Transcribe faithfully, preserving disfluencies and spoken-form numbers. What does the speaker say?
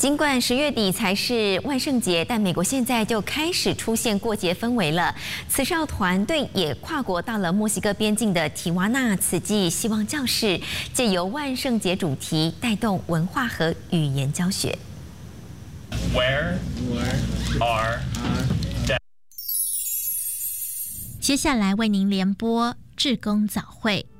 尽管十月底才是万圣节，但美国现在就开始出现过节氛围了。慈少团队也跨国到了墨西哥边境的提瓦纳，此际希望教室借由万圣节主题带动文化和语言教学。 Where are 接下来为您联播志工早会。